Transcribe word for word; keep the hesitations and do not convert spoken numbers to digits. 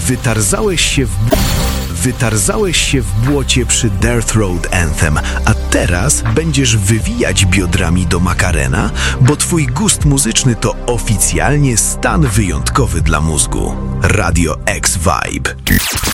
Wytarzałeś się w... Wytarzałeś się w błocie przy Dirt Road Anthem, a teraz będziesz wywijać biodrami do Macarena, bo twój gust muzyczny to oficjalnie stan wyjątkowy dla mózgu. Radio X Vibe.